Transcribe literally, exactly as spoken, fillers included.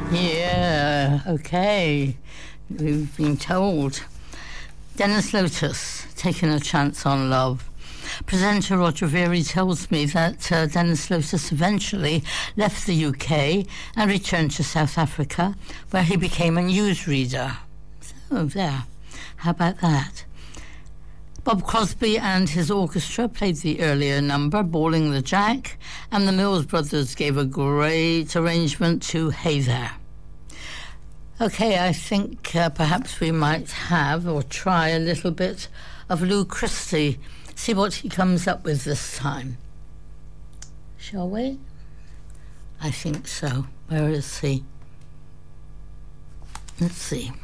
Yeah, okay. We've been told. Dennis Lotus, Taking a Chance on Love. Presenter Roger Veary tells me that uh, Dennis Lotus eventually left the U K and returned to South Africa, where he became a newsreader. So there, how about that? Bob Crosby and his orchestra played the earlier number, Balling the Jack, and the Mills Brothers gave a great arrangement to Hey There. Okay, I think uh, perhaps we might have or try a little bit of Lou Christie, see what he comes up with this time. Shall we? I think so. Where is he? Let's see.